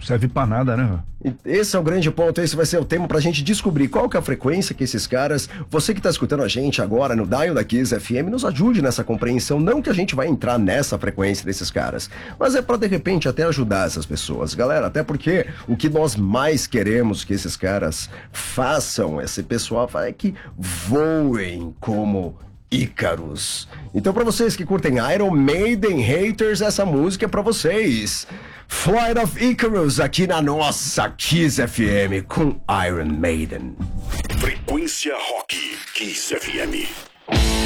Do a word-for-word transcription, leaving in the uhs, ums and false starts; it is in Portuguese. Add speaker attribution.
Speaker 1: serve pra nada, né?
Speaker 2: Esse é o grande ponto, esse vai ser o tema pra gente descobrir qual que é a frequência que esses caras, você que tá escutando a gente agora no Dial da Kiss F M, nos ajude nessa compreensão, não que a gente vai entrar nessa frequência desses caras, mas é pra de repente até ajudar essas pessoas, galera, até porque o que nós mais queremos que esses caras façam, esse pessoal, é que voem como Ícaros. Então pra vocês que curtem Iron Maiden haters, essa música é pra vocês. Flight of Icarus aqui na nossa Kiss F M com Iron Maiden.
Speaker 3: Frequência Rock Kiss F M.